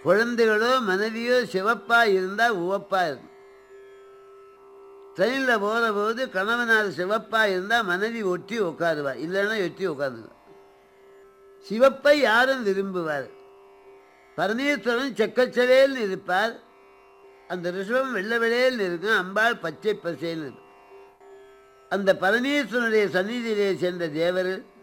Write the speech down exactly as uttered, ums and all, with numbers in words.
குழந்தைகளோ மனைவியோ சிவப்பாக இருந்தால் உவப்பாக இருக்கும். ட்ரெயினில் போகிற போது கணவனார் சிவப்பாக இருந்தால் மனைவி ஒட்டி உட்காருவா, இல்லைன்னா ஒட்டி உட்காந்துவா. சிவப்பை யாரும் விரும்புவார். பரமேஸ்வரன் செக்கச்சவேல்னு இருப்பார், அந்த ரிஷபம் வெள்ளை வெளையல்னு இருக்கும், அம்பாள் பச்சை பசேல்னு இருக்கும். அந்த பரமேஸ்வரனுடைய சந்நிதியிலே சென்ற தேவர்கள்